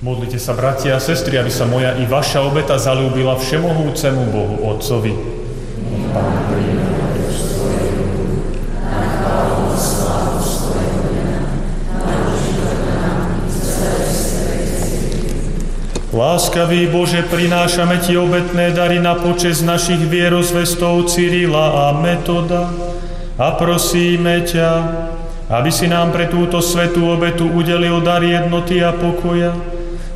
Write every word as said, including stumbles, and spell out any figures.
Modlite sa, bratia a sestry, aby sa moja i vaša obeta zaľúbila všemohúcemu Bohu Otcovi. Pán príjme Láskavý Bože, prinášame Ti obetné dary na počesť našich vierozvestov Cyrila a Metoda a prosíme ťa, aby si nám pre túto svätú obetu udelil dar jednoty a pokoja